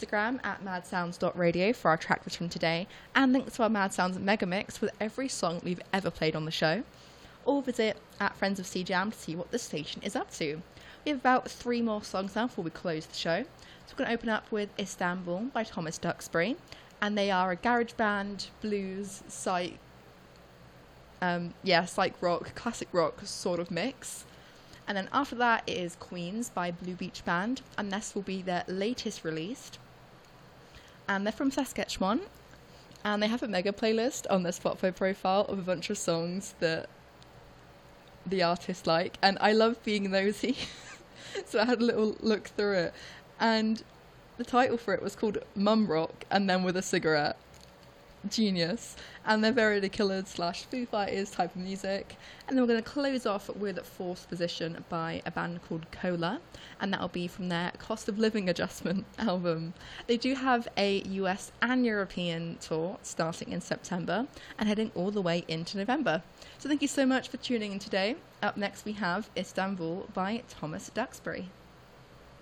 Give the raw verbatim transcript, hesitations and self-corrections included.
Instagram at mad sounds dot radio for our track list from today, and links to our Mad Sounds mega mix with every song we've ever played on the show. Or visit at Friends of C Jam to see what the station is up to. We have about three more songs now before we close the show. So we're going to open up with Istanbul by Thomas Duxbury, and they are a garage band, blues, psych, um, yeah, psych rock, classic rock sort of mix. And then after that it is Queens by Blue Beach Band, and this will be their latest released. And they're from Saskatchewan, and they have a mega playlist on their Spotify profile of a bunch of songs that the artist like, and I love being nosy. So I had a little look through it, and the title for it was called Mum Rock and then with a cigarette. Genius. And they're very The Killers slash Foo Fighters type of music. And then we're going to close off with Fourth Position by a band called Cola, and that'll be from their Cost of Living Adjustment album. They do have a U S and European tour starting in September and heading all the way into November. So thank you so much for tuning in today. Up next we have Istanbul by Thomas Duxbury.